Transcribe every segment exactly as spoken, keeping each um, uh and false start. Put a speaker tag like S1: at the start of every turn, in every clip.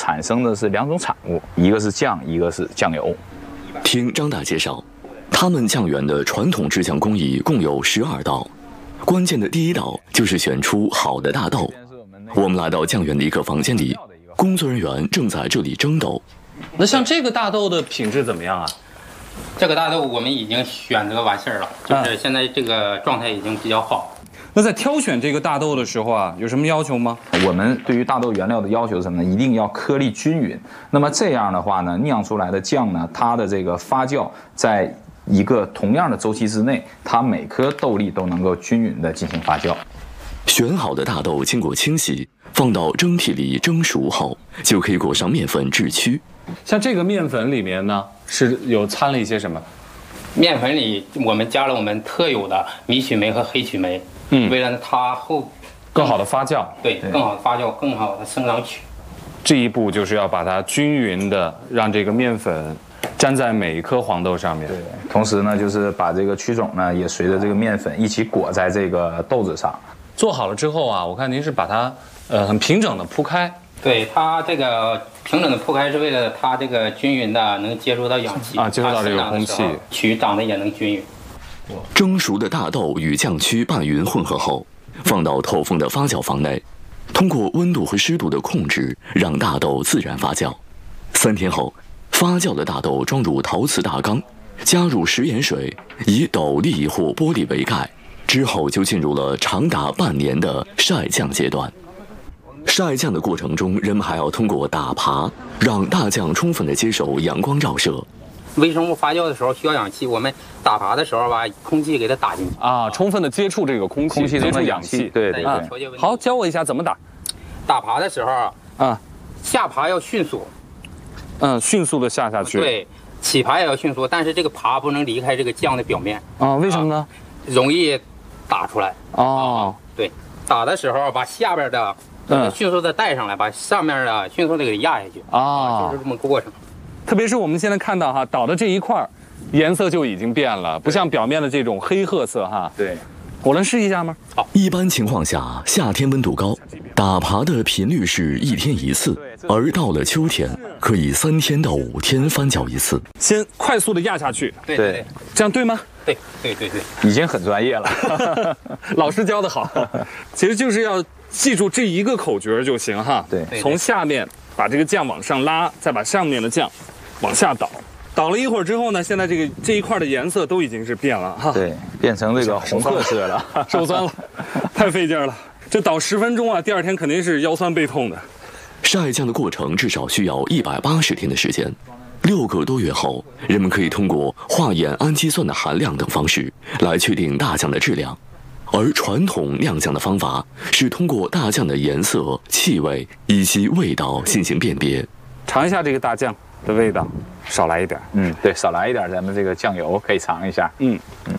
S1: 产生的是两种产物，一个是酱，一个是酱油。
S2: 听张大介绍，他们酱园的传统制酱工艺共有十二道，关键的第一道就是选出好的大豆。我们来到酱园的一个房间里，工作人员正在这里蒸豆。
S3: 那像这个大豆的品质怎么样啊？
S4: 这个大豆我们已经选择完事儿了，就是现在这个状态已经比较好。
S3: 那在挑选这个大豆的时候啊，有什么要求吗？
S1: 我们对于大豆原料的要求是什么呢？一定要颗粒均匀。那么这样的话呢，酿出来的酱呢，它的这个发酵在一个同样的周期之内，它每颗豆粒都能够均匀的进行发酵。
S2: 选好的大豆经过清洗，放到蒸屉里蒸熟后，就可以裹上面粉制曲。
S3: 像这个面粉里面呢，是有掺了一些什么？
S4: 面粉里我们加了我们特有的米曲酶和黑曲酶，嗯，为了它后
S3: 更好的发酵，
S4: 对，更好的发酵，更好的生长曲。
S3: 这一步就是要把它均匀的让这个面粉粘在每一颗黄豆上面。
S1: 对，同时呢，就是把这个曲种呢也随着这个面粉一起裹在这个豆子上。
S3: 做好了之后啊，我看您是把它呃很平整的铺开。
S4: 对，它这个平整的铺开是为了它这个均匀的能接触到氧气
S3: 啊，接触到这个空气，
S4: 曲长得也能均匀。
S2: 蒸熟的大豆与酱曲拌匀混合后，放到透风的发酵房内，通过温度和湿度的控制，让大豆自然发酵。三天后，发酵的大豆装入陶瓷大缸，加入食盐水，以斗笠或玻璃为盖。之后就进入了长达半年的晒酱阶段。晒酱的过程中，人们还要通过打爬，让大酱充分的接受阳光照射。
S4: 微生物发酵的时候需要氧气，我们打爬的时候把空气给它打进去
S3: 啊，充分的接触这个空气，
S1: 空气中的氧
S3: 气。
S1: 对对对。
S3: 啊、好，教我一下怎么打。
S4: 打爬的时候啊，下爬要迅速，
S3: 嗯，迅速的下下去。
S4: 对，起爬也要迅速，但是这个爬不能离开这个酱的表面
S3: 啊，为什么呢？
S4: 啊、容易打出来
S3: 哦、
S4: 啊。对，打的时候把下边的。嗯，迅速的带上来，把上面的迅速的给压下去啊，就是这么个过程。
S3: 特别是我们现在看到哈，倒的这一块颜色就已经变了，不像表面的这种黑褐色哈。
S1: 对，
S3: 我能试一下吗？
S2: 好。一般情况下，夏天温度高，打爬的频率是一天一次，而到了秋天，可以三天到五天翻搅一次。
S3: 先快速的压下去，
S4: 对对对，
S3: 这样对吗？
S4: 对对对对，
S1: 已经很专业了，
S3: 老师教的好。其实就是要记住这一个口诀就行哈。
S1: 对，
S3: 从下面把这个酱往上拉，再把上面的酱往下倒。倒了一会儿之后呢，现在这个这一块的颜色都已经是变了哈。
S1: 对，变成这个红褐色了，
S3: 手酸了，太费劲了。这倒十分钟啊，第二天肯定是腰酸背痛的。
S2: 晒酱的过程至少需要一百八十天的时间。六个多月后，人们可以通过化验氨基酸的含量等方式来确定大酱的质量，而传统酿酱的方法是通过大酱的颜色、气味以及味道进行辨别。
S3: 尝一下这个大酱的味道，少来一点。
S1: 嗯，对，少来一点，咱们这个酱油可以尝一下。
S3: 嗯嗯。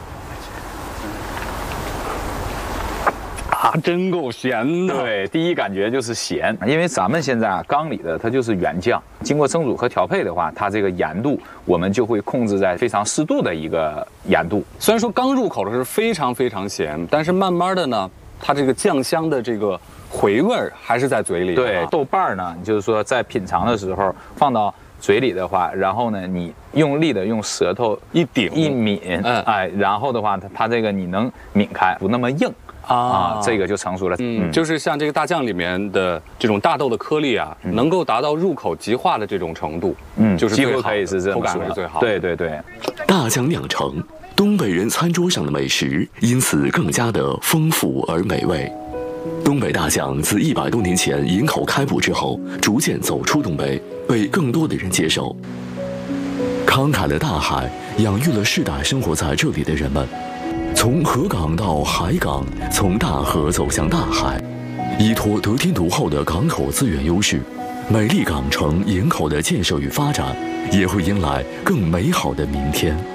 S3: 啊，真够咸的。
S1: 对，第一感觉就是咸，因为咱们现在啊缸里的它就是原酱，经过蒸煮和调配的话，它这个盐度我们就会控制在非常适度的一个盐度。
S3: 虽然说刚入口的时候非常非常咸，但是慢慢的呢，它这个酱香的这个回味儿还是在嘴里。
S1: 对，豆瓣呢，就是说在品尝的时候放到嘴里的话，然后呢，你用力的用舌头
S3: 一顶
S1: 一抿，嗯，哎，然后的话，它它这个你能抿开，不那么硬。啊，这个就成熟了。
S3: 嗯，就是像这个大酱里面的这种大豆的颗粒啊，嗯、能够达到入口即化的这种程度。嗯，就是
S1: 几乎可以是这么说，
S3: 口感是最好。
S1: 对对对，
S2: 大酱酿成，东北人餐桌上的美食因此更加的丰富而美味。东北大酱自一百多年前营口开埠之后，逐渐走出东北，被更多的人接受。慷慨的大海养育了世代生活在这里的人们。从河港到海港，从大河走向大海，依托得天独厚的港口资源优势，美丽港城营口的建设与发展，也会迎来更美好的明天。